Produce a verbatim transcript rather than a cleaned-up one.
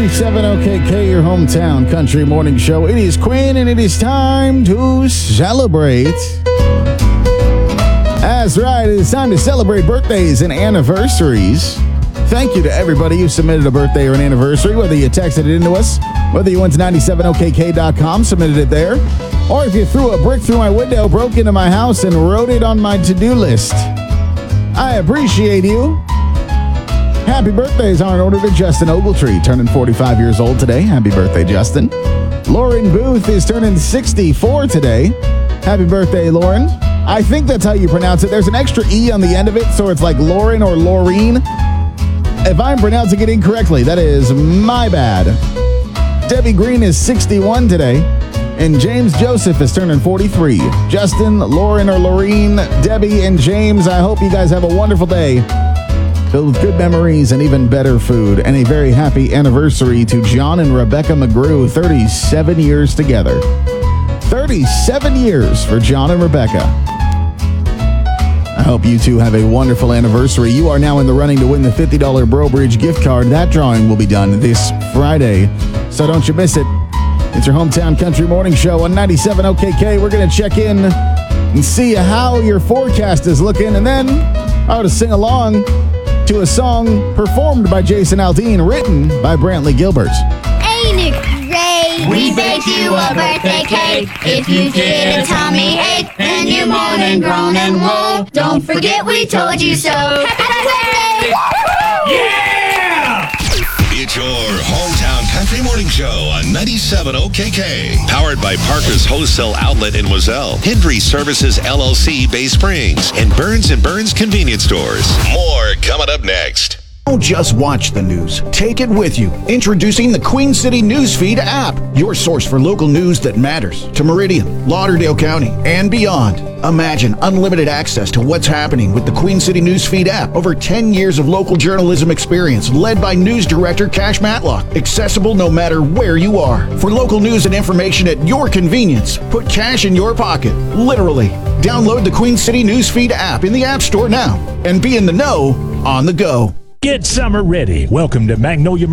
ninety-seven O K K, your hometown country morning show. It is Quinn, and it is time to celebrate. That's right, it is time to celebrate birthdays and anniversaries. Thank you to everybody who submitted a birthday or an anniversary, whether you texted it into us, whether you went to ninety-seven O K K dot com, submitted it there, or if you threw a brick through my window, broke into my house, and wrote it on my to-do list. I appreciate you. Happy birthdays are in order to Justin Ogletree, turning forty-five years old today. Happy birthday, Justin. Lauren Booth is turning sixty-four today. Happy birthday, Lauren. I think that's how you pronounce it. There's an extra E on the end of it, so it's like Lauren or Laureen. If I'm pronouncing it incorrectly, that is my bad. Debbie Green is sixty-one today, and James Joseph is turning forty-three. Justin, Lauren, or Laureen, Debbie, and James, I hope you guys have a wonderful day filled with good memories and even better food. And a very happy anniversary to John and Rebecca McGrew, thirty-seven years together. thirty-seven years for John and Rebecca. I hope you two have a wonderful anniversary. You are now in the running to win the fifty dollars Brobridge gift card. That drawing will be done this Friday, so don't you miss it. It's your hometown country morning show on ninety-seven O K K. We're going to check in and see how your forecast is looking, and then I ought to sing along to a song performed by Jason Aldean, written by Brantley Gilbert. Ain't it great? We baked you a birthday cake. If you didn't tell me ache, then you moan and groan and woe. Don't forget we told you so. Happy birthday! Yeah! It's your hometown country morning show on ninety-seven O K K. Powered by Parker's Wholesale Outlet in Wazelle, Hendry Services L L C Bay Springs, and Burns and Burns Convenience Stores. More coming up next. Don't just watch the news. Take it with you. Introducing the Queen City Newsfeed app, your source for local news that matters to Meridian, Lauderdale County, and beyond. Imagine unlimited access to what's happening with the Queen City Newsfeed app. Over ten years of local journalism experience led by news director Cash Matlock. Accessible no matter where you are. For local news and information at your convenience, put cash in your pocket, literally. Download the Queen City Newsfeed app in the App Store now and be in the know on the go. Get summer ready. Welcome to Magnolia